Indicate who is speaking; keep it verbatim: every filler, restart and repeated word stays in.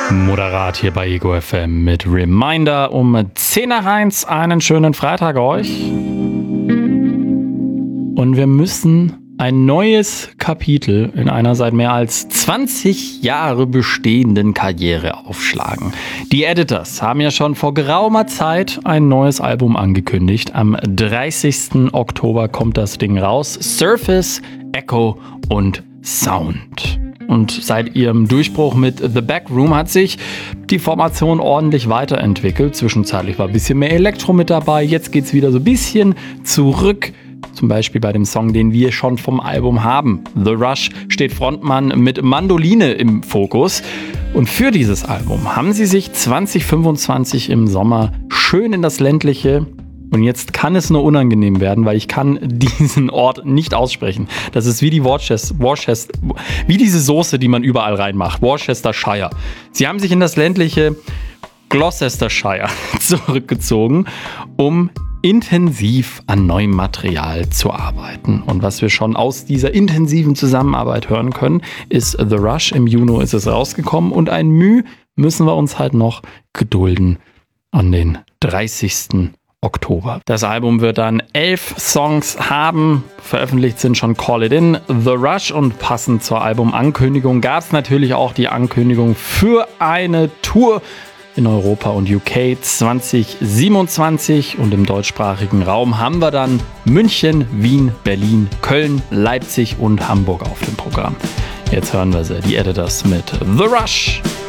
Speaker 1: Moderat hier bei Ego F M mit Reminder um zehn nach eins. Einen schönen Freitag euch. Und wir müssen ein neues Kapitel in einer seit mehr als zwanzig Jahre bestehenden Karriere aufschlagen. Die Editors haben ja schon vor geraumer Zeit ein neues Album angekündigt. Am dreißigsten Oktober kommt das Ding raus. Surface, Echo und Sound. Und seit ihrem Durchbruch mit The Backroom hat sich die Formation ordentlich weiterentwickelt. Zwischenzeitlich war ein bisschen mehr Elektro mit dabei. Jetzt geht's wieder so ein bisschen zurück. Zum Beispiel bei dem Song, den wir schon vom Album haben. The Rush steht Frontmann mit Mandoline im Fokus. Und für dieses Album haben sie sich zwanzig fünfundzwanzig im Sommer schön in das ländliche. Und jetzt kann es nur unangenehm werden, weil ich kann diesen Ort nicht aussprechen. Das ist wie die Worcester, Worcester, wie diese Soße, die man überall reinmacht. Worcestershire. Sie haben sich in das ländliche Gloucestershire zurückgezogen, um intensiv an neuem Material zu arbeiten. Und was wir schon aus dieser intensiven Zusammenarbeit hören können, ist The Rush. Im Juni ist es rausgekommen und ein Mühe müssen wir uns halt noch gedulden an den dreißigsten Oktober. Das Album wird dann elf Songs haben. Veröffentlicht sind schon Call It In, The Rush und passend zur Albumankündigung gab es natürlich auch die Ankündigung für eine Tour in Europa und U K zwanzig siebenundzwanzig und im deutschsprachigen Raum haben wir dann München, Wien, Berlin, Köln, Leipzig und Hamburg auf dem Programm. Jetzt hören wir sie, die Editors mit The Rush.